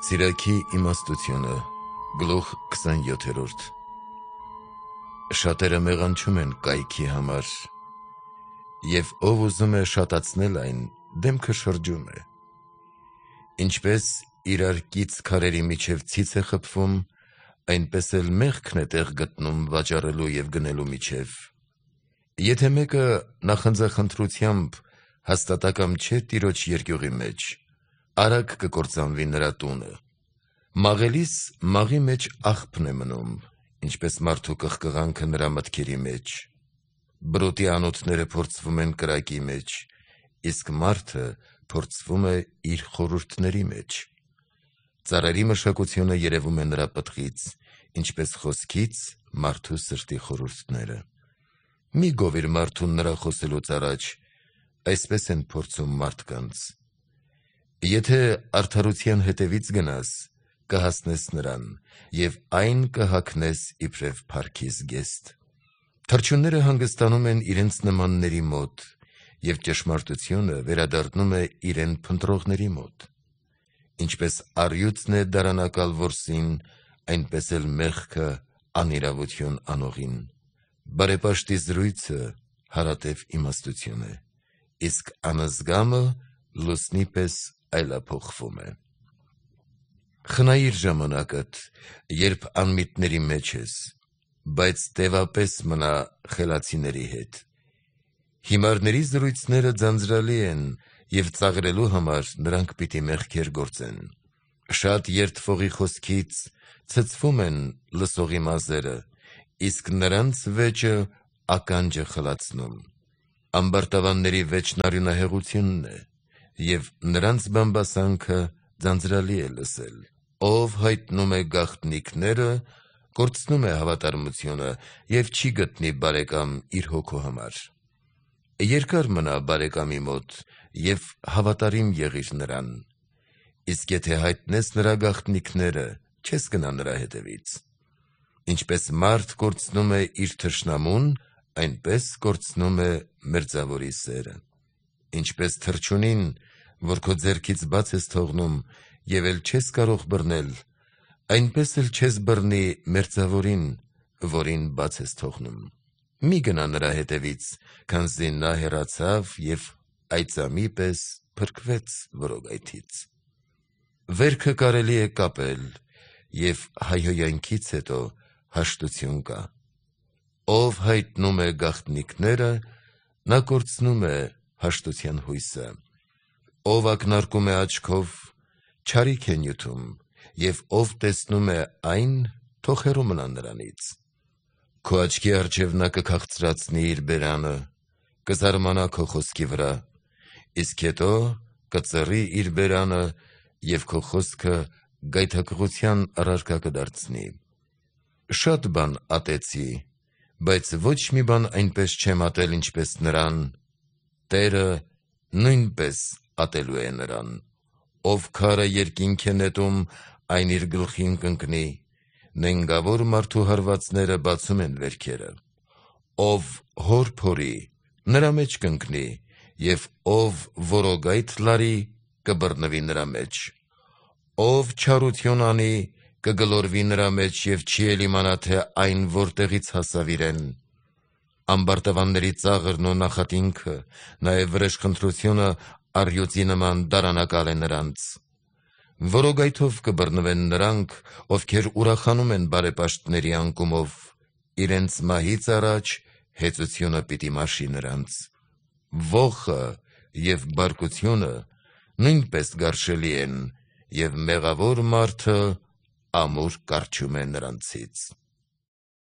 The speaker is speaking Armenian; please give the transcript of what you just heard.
Սիրակի իմաստությունը, գլուխ 27-րդ Շատերը մեղանչում են կայքի համար, և ով ուզում է շատացնել այն, դեմքը շրջում է։ Ինչպես իրար կից քարերի միջև ցից է խփվում, այնպես էլ մեղքն է տեղ գտնում վաճառելու և գնելու միջև։ Եթե մեկը նախանձախնդրությամբ հաստատակամ չէ Տիրոջ երկյուղի մեջ, արագ կկործանվի նրա տունը։ Մաղելիս մաղի մեջ աղբն է մնում, ինչպես մարդու կղկղանքը նրա մտքերի մեջ։ Բրոտի անոթները փորձվում են կրակի մեջ, իսկ մարդը փորձվում է իր խորհուրդների մեջ։ Ծառերի մշակությունը երևում է նրա պտղից, ինչպես խոսքից մարդու սրտի խորհուրդները։ Մի գովիր մարդուն նրա խոսելուց առաջ, այսպես են փորձում մարդկանց։ Եթե արդարության հետևից գնաս, կհասնես նրան, և այն կհագնես իբրև փառքի զգեստ։ Թռչունները հանգստանում են իրենց նմանների մոտ, և ճշմարտությունը վերադառնում է իրեն փնտրողների մոտ։ Ինչպես առյուծն է դարանակալ որսին, այնպես էլ մեղքը անիրավություն անողին։ Բարեպաշտի զրույցը հարատև իմաստություն է, իսկ անզգամը լուսնի պես այլափոխվում է։ Խնայիր ժամանակդ, երբ անմիտների մեջ ես, բայց տևապես մնա խելացիների հետ։ Հիմարների զրույցները ձանձրալի են, և ծաղրելու համար նրանք պիտի մեղքեր գործեն։ Շատ երդվողի խոսքից ցցվում են լսողի մազերը, իսկ նրանց վեճը ականջ է խլացնում։ Ամբարտավանների վեճն արյունահեղությունն է, և նրանց բամբասանքը ձանձրալի է լսել։ Ով հայտնում է գաղտնիքները, կորցնում է հավատարմությունը և չի գտնի բարեկամ իր հոգու համար։ Երկար մնա բարեկամի մոտ և հավատարիմ եղիր նրան, իսկ եթե հայտնես նրա գաղտնիքները, չես գնա նրա հետևից։ Ինչպես մարդ կորցնում է իր թշնամուն, այնպես կորցնում է մերձավորի սերը։ Ինչպես թռչունին, որ քո ձեռքից բաց ես թողնում, և էլ չես կարող բռնել, այնպես էլ չես բռնի մերձավորին, որին բաց ես թողնում։ Մի գնա նրա հետևից, քանզի նա հեռացավ և այծամի պես փրկվեց որոգայթից։ Վերքը կարելի է կապել, և հայհոյանքից հետո հաշտություն կա։ Ով հայտնում է գաղտնիքները, նա կորցնում է հաշտության հույսը։ Ով ակնարկում է աչքով, չարիք է նյութում, և ով տեսնում է այն, թող հեռու մնա նրանից։ Քո աչքի առջև նա կքաղցրացնի իր բերանը, կզարմանա քո խոսքի վրա, իսկ հետո կծռի իր բերանը և քո խոսքը գայթակղության առարկա կդարձնի։ Շատ բան ատեցի, բայց ոչ մի բան այնպես չեմ ատել, ինչպես նրան, Տերը նույնպես ատելու է նրան։ Ով քարը երկինք է նետում, այն իր գլխին կընկնի, նենգավոր մարդու հարվածները բացում են վերքերը։ Ով հոր փորի, նրա մեջ կընկնի, և ով որոգայթ լարի, կբռնվի նրա մեջ։ Ով չարություն անի, կգլորվի նրա մեջ և չի էլ իմանա, թե այն որտեղից հասավ իրեն։ Ամբարտավանների ծաղրն ու նախատինքը, նաև վրեժխնդրությունը առյուծի նման դարանակալ է նրանց։ Որոգայթով կբռնվեն նրանք, ովքեր ուրախանում են բարեպաշտների անկումով, իրենց մահից առաջ հեծությունը պիտի մաշի նրանց։ Ոխը և բարկությունը նույնպես գարշելի են, և մեղավոր մարդը ամուր կառչում է նրանցից։